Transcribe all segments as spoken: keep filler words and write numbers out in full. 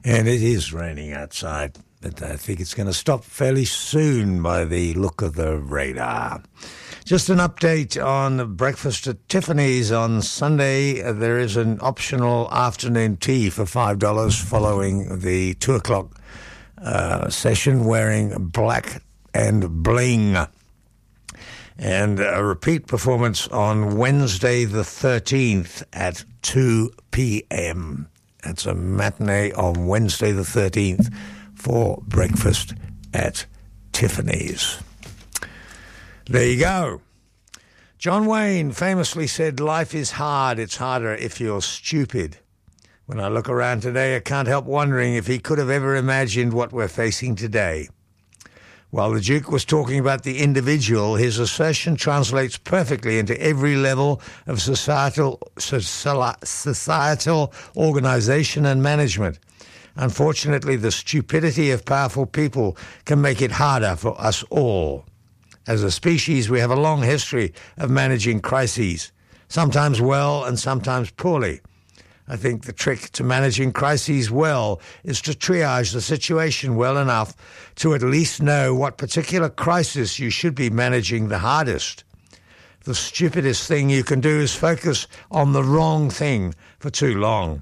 And it is raining outside, but I think it's going to stop fairly soon by the look of the radar. Just an update on breakfast at Tiffany's on Sunday. There is an optional afternoon tea for five dollars following the two o'clock uh, session, wearing black and bling. And a repeat performance on Wednesday the thirteenth at two p.m. That's a matinee on Wednesday the thirteenth for breakfast at Tiffany's. There you go. John Wayne famously said, "Life is hard. It's harder if you're stupid." When I look around today, I can't help wondering if he could have ever imagined what we're facing today. While the Duke was talking about the individual, his assertion translates perfectly into every level of societal, societal organization and management. Unfortunately, the stupidity of powerful people can make it harder for us all. As a species, we have a long history of managing crises, sometimes well and sometimes poorly. I think the trick to managing crises well is to triage the situation well enough to at least know what particular crisis you should be managing the hardest. The stupidest thing you can do is focus on the wrong thing for too long.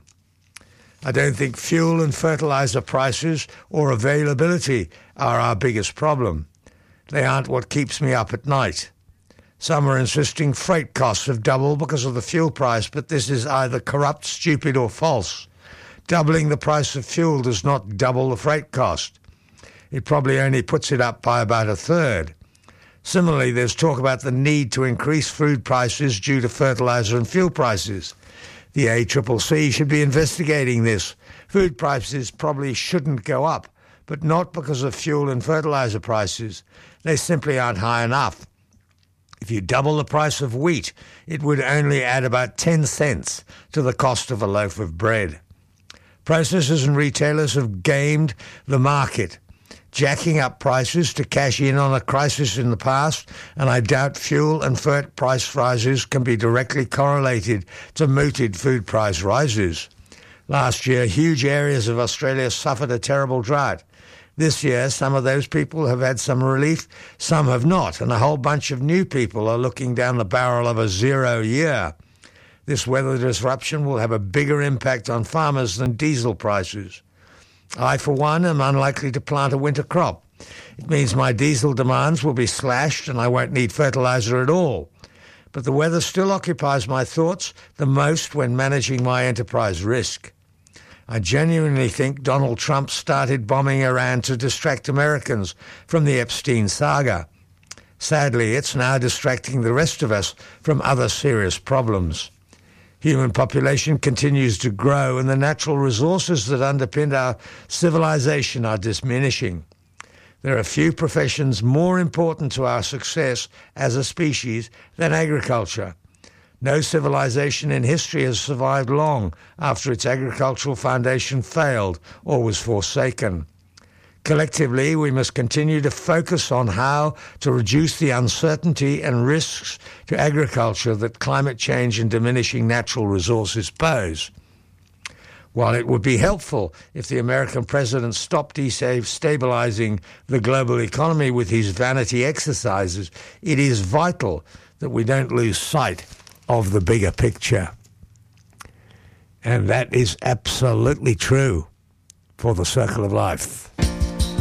I don't think fuel and fertilizer prices or availability are our biggest problem. They aren't what keeps me up at night. Some are insisting freight costs have doubled because of the fuel price, but this is either corrupt, stupid, or false. Doubling the price of fuel does not double the freight cost. It probably only puts it up by about a third. Similarly, there's talk about the need to increase food prices due to fertilizer and fuel prices. The A C C C should be investigating this. Food prices probably shouldn't go up, but not because of fuel and fertilizer prices. They simply aren't high enough. If you double the price of wheat, it would only add about ten cents to the cost of a loaf of bread. Processors and retailers have gamed the market, jacking up prices to cash in on a crisis in the past, and I doubt fuel and fert price rises can be directly correlated to mooted food price rises. Last year, huge areas of Australia suffered a terrible drought. This year, some of those people have had some relief, some have not, and a whole bunch of new people are looking down the barrel of a zero year. This weather disruption will have a bigger impact on farmers than diesel prices. I, for one, am unlikely to plant a winter crop. It means my diesel demands will be slashed and I won't need fertilizer at all. But the weather still occupies my thoughts the most when managing my enterprise risk. I genuinely think Donald Trump started bombing Iran to distract Americans from the Epstein saga. Sadly, it's now distracting the rest of us from other serious problems. Human population continues to grow, and the natural resources that underpin our civilization are diminishing. There are few professions more important to our success as a species than agriculture. No civilization in history has survived long after its agricultural foundation failed or was forsaken. Collectively, we must continue to focus on how to reduce the uncertainty and risks to agriculture that climate change and diminishing natural resources pose. While it would be helpful if the American president stopped destabilizing the global economy with his vanity exercises, it is vital that we don't lose sight of the bigger picture. And that is absolutely true for the Circle of Life.